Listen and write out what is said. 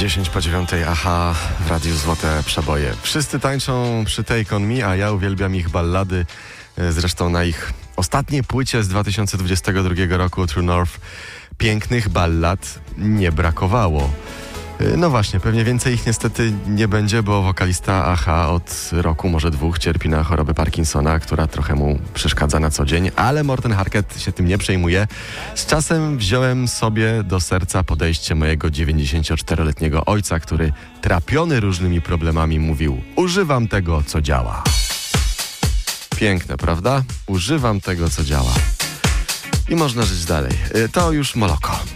10 po 9, aha, w Radiu Złote Przeboje. Wszyscy tańczą przy Take On Me, a ja uwielbiam ich ballady. Zresztą na ich ostatniej płycie z 2022 roku True North pięknych ballad nie brakowało. No właśnie, pewnie więcej ich niestety nie będzie, bo wokalista Aha od roku, może 2, cierpi na chorobę Parkinsona, która trochę mu przeszkadza na co dzień, ale Morten Harket się tym nie przejmuje. Z czasem wziąłem sobie do serca podejście mojego 94-letniego ojca, który trapiony różnymi problemami mówił: używam tego, co działa. Piękne, prawda? Używam tego, co działa. I można żyć dalej. To już Moloko.